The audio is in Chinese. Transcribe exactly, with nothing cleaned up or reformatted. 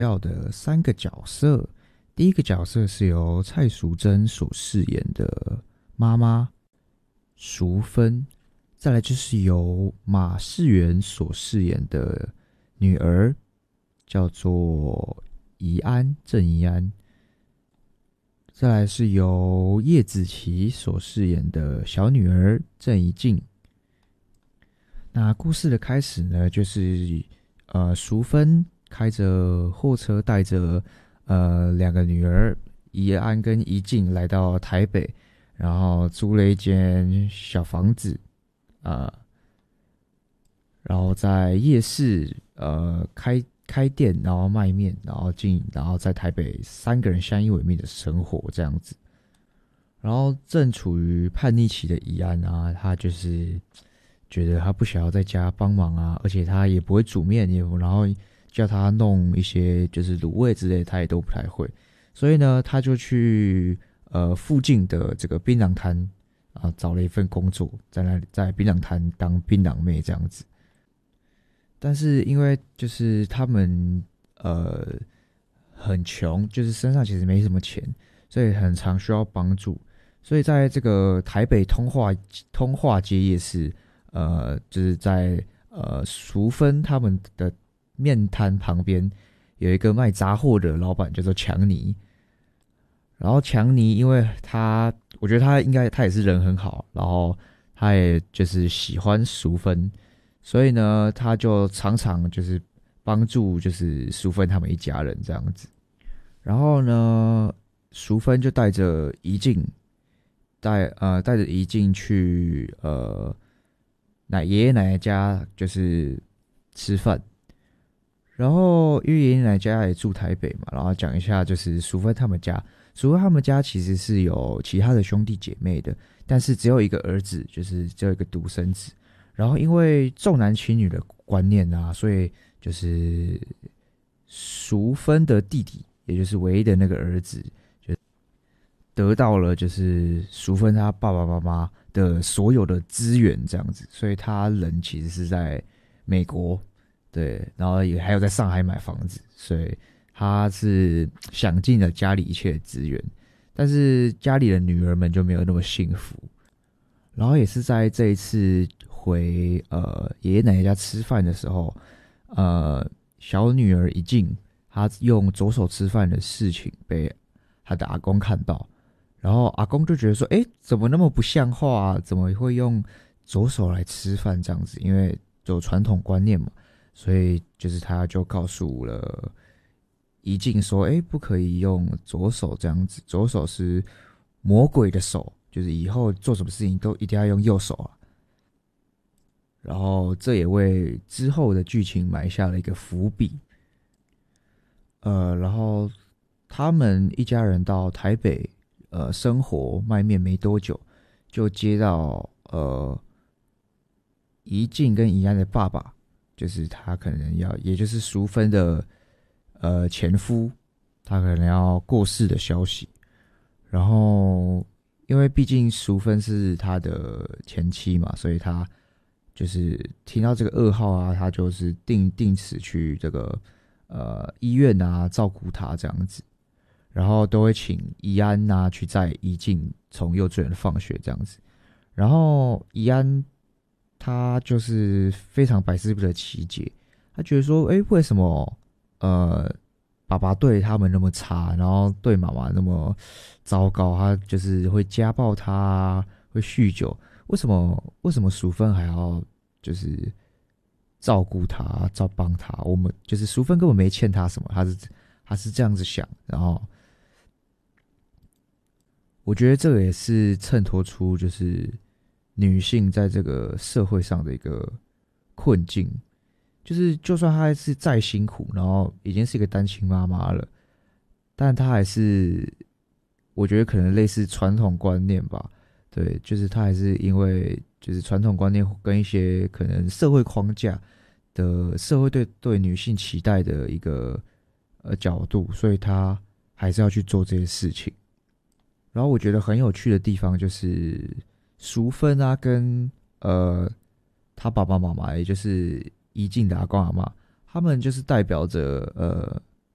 要的三个角色。第一个角色是由蔡淑臻所饰演的妈妈淑芬，再来就是由马世元所饰演的女儿，叫做怡安郑怡安，再来是由叶子琪所饰演的小女儿郑怡静。那故事的开始呢，就是呃，淑芬开着货车，带着呃两个女儿怡安跟怡静来到台北，然后租了一间小房子，呃，然后在夜市呃开开店，然后卖面，然后进，然后在台北三个人相依为命的生活这样子。然后正处于叛逆期的怡安啊，他就是觉得他不想要在家帮忙啊，而且他也不会煮面，也然后叫他弄一些就是卤味之类的，他也都不太会。所以呢，他就去呃附近的这个槟榔摊啊找了一份工作，在那里在槟榔摊当槟榔妹这样子。但是因为就是他们呃很穷，就是身上其实没什么钱，所以很常需要帮助。所以在这个台北通化通化街夜市，呃，就是在呃淑芬他们的面摊旁边有一个卖杂货的老板，叫做强尼。然后强尼，因为他，我觉得他应该他也是人很好，然后他也就是喜欢淑芬，所以呢，他就常常就是帮助就是淑芬他们一家人这样子。然后呢，淑芬就带着怡静，带呃带着怡静去呃奶爷爷奶奶家就是吃饭。然后因为爷爷奶奶家也住台北嘛，然后讲一下就是淑芬他们家。淑芬他们家其实是有其他的兄弟姐妹的，但是只有一个儿子，就是只有一个独生子。然后因为重男轻女的观念啊，所以就是淑芬的弟弟，也就是唯一的那个儿子，就得到了就是淑芬他爸爸妈妈的所有的资源这样子，所以他人其实是在美国，对，然后也还有在上海买房子，所以他是享尽了家里一切的资源。但是家里的女儿们就没有那么幸福。然后也是在这一次回呃爷爷奶奶家吃饭的时候，呃，小女儿一静，她用左手吃饭的事情被她的阿公看到，然后阿公就觉得说，哎，怎么那么不像话啊？怎么会用左手来吃饭这样子？因为有传统观念嘛，所以就是他就告诉了怡静说，哎，不可以用左手这样子，左手是魔鬼的手。就是以后做什么事情都一定要用右手啊，然后这也为之后的剧情埋下了一个伏笔。呃，然后他们一家人到台北呃生活卖面没多久，就接到呃怡静跟怡安的爸爸，就是他可能要，也就是淑芬的呃前夫，他可能要过世的消息，然后。因为毕竟淑芬是他的前妻嘛，所以他就是听到这个噩耗啊，他就是定定时去这个呃医院啊照顾他这样子，然后都会请怡安啊去载怡静从幼稚园放学这样子，然后怡安他就是非常百思不得其解，他觉得说，哎，为什么呃？爸爸对他们那么差，然后对妈妈那么糟糕，他就是会家暴他啊，会酗酒。为什么？为什么淑芬还要就是照顾他、照帮他？我们就是淑芬根本没欠他什么，他是他是这样子想。然后我觉得这个也是衬托出就是女性在这个社会上的一个困境。就是就算她是再辛苦，然后已经是一个单亲妈妈了，但她还是，我觉得可能类似传统观念吧，对，就是她还是因为就是传统观念跟一些可能社会框架的社会对对女性期待的一个呃角度，所以她还是要去做这些事情。然后我觉得很有趣的地方就是淑芬啊跟呃她爸爸妈妈，也就是怡静的阿公阿嬷，他们就是代表着呃